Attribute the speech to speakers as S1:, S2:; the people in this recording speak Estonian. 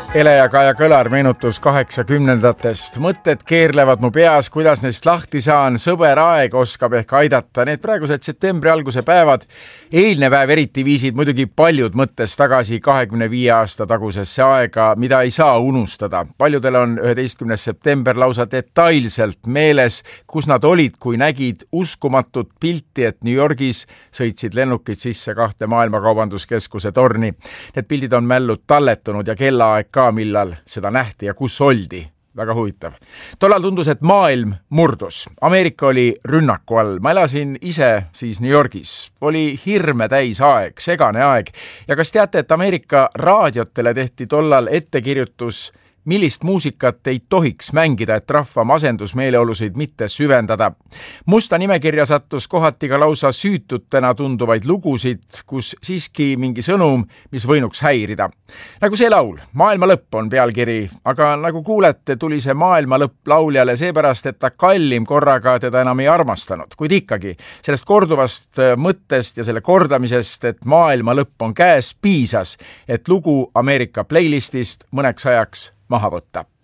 S1: Ele ja Kaja Kõlar meenutus 80-ndatest. Mõtted keerlevad mu peas, kuidas neist lahti saan. Sõber aeg oskab ehk aidata. Need praegused septembri alguse päevad, eilne päev eriti viisid muidugi paljud mõttes tagasi 25 aasta tagusesse aega, mida ei saa unustada. Paljudel on 11. september lausa detailselt meeles, kus nad olid, kui nägid uskumatut pilti, et New Yorgis sõitsid lennukid sisse 2 maailmakaubanduskeskuse torni. Need pildid on mällud talletunud ja kellaaeg millal seda nähti ja kus oldi. Väga huvitav. Tollal tundus, et maailm murdus. Ameerika oli rünnaku all. Ma elasin ise siis New Yorgis. Oli hirme täis aeg, segane aeg. Ja kas teate, et Ameerika raadiotele tehti tollal ettekirjutus, millist muusikat ei tohiks mängida, et rahva masendusmeeleolusid mitte süvendada. Musta nimekirja sattus kohati ka lausa süütutena tunduvaid lugusid, kus siiski mingi sõnum, mis võinuks häirida. Nagu see laul, Maailma lõpp on pealkiri, aga nagu kuulete, tuli see Maailma lõpp lauljale seepärast, et ta kallim korraga teda enam ei armastanud. Kuid ikkagi, sellest korduvast mõttest ja selle kordamisest, et maailma lõpp on käes, piisas, et lugu Ameerika playlistist mõneks ajaks maha võtta.